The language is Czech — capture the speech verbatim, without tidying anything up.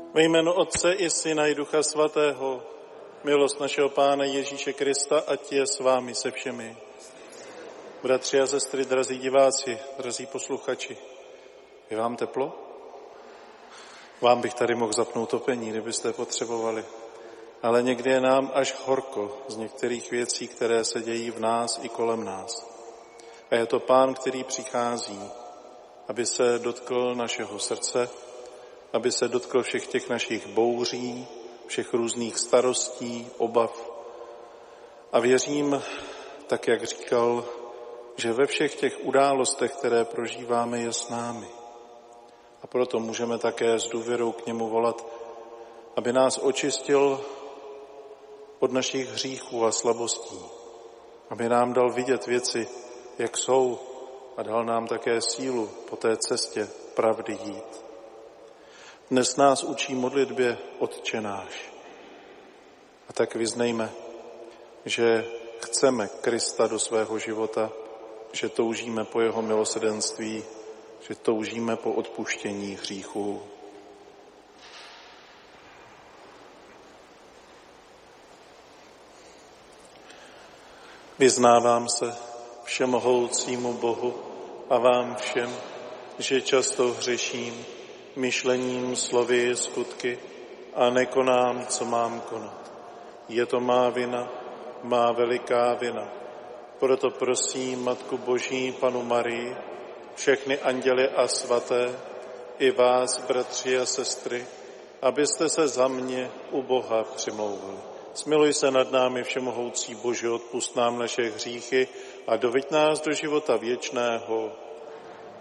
Ve jménu Otce i Syna i Ducha Svatého, milost našeho Pána Ježíše Krista, ať je s vámi se všemi. Bratři a sestry, drazí diváci, drazí posluchači, je vám teplo? Vám bych tady mohl zapnout topení, kdybyste potřebovali. Ale někdy je nám až horko z některých věcí, které se dějí v nás i kolem nás. A je to Pán, který přichází, aby se dotkl našeho srdce, aby se dotkl všech těch našich bouří, všech různých starostí, obav. A věřím, tak jak říkal, že ve všech těch událostech, které prožíváme, je s námi. A proto můžeme také s důvěrou k němu volat, aby nás očistil od našich hříchů a slabostí, aby nám dal vidět věci, jak jsou, a dal nám také sílu po té cestě pravdy jít. Dnes nás učí modlitbě Otče náš. A tak vyznejme, že chceme Krista do svého života, že toužíme po jeho milosrdenství, že toužíme po odpuštění hříchů. Vyznávám se všemohoucímu Bohu a vám všem, že často hřeším myšlením, slovy, skutky a nekonám, co mám konat. Je to má vina, má veliká vina. Proto prosím Matku Boží, Panu Marii, všechny anděly a svaté, i vás, bratři a sestry, abyste se za mě u Boha přimlouvali. Smiluj se nad námi, všemohoucí Bože, odpusť nám naše hříchy a doveď nás do života věčného.